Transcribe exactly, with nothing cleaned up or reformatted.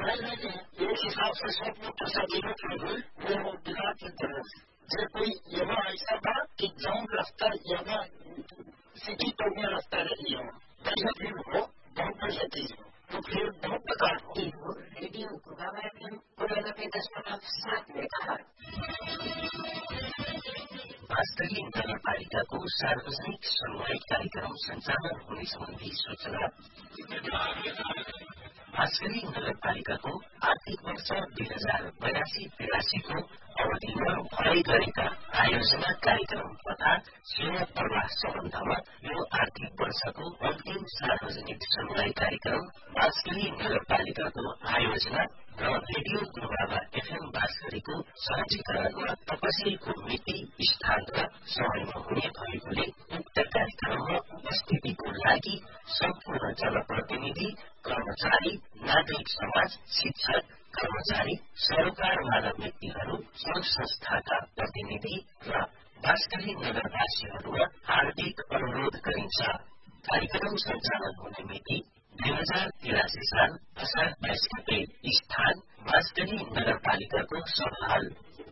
इस हिसाब से सोचना तो सजीलो थियो वो बिना की तरफ जे कोई यहाँ ऐसा था कि जौन रास्ता यहाँ सिटी तो में रास्ता रही हो बढ़िया भी हो बहुत बढ़िया चीज हो तो फिर बहुत प्रकार हो रेडियो को पुराना पे दशमलव सात में कहा वास्तविक नगरपालिका को सार्वजनिक सामुदायिक कार्यक्रम संचालन होने संबंधी सूचना वास्तविक नगरपालिका को आर्थिक वर्ष दुई हजार बयासी तिरासी को अवधिमा भए गरेका आयोजना कार्यक्रम तथा सेवा प्रवाह सम्बन्धमा यो आर्थिक वर्षको अन्तिम सार्वजनिक समुदाय कार्यक्रम वास्तविक नगरपालिकाको आयोजना र रेडियो गुरुबाबा एफएम बाँसगढीको सहजीकरणमा तपसिलको मिति स्थान र समयमा हुने भएकोले उक्त कार्यक्रममा उपस्थितिको लागि सम्पूर्ण जनप्रतिनिधि कर्मचारी नागरिक समाज शिक्षक कर्मचारी सरोकारवाला व्यक्तिहरू संघ संस्थाका प्रतिनिधि र बाँसगढी नगरवासीहरूमा हार्दिक अनुरोध गरिन्छ। कार्यक्रम सञ्चालन हुने मिति दुई हजार तिरासी साल असार बाइस गते स्थान बाँसगढी नगरपालिकाको सभाहाल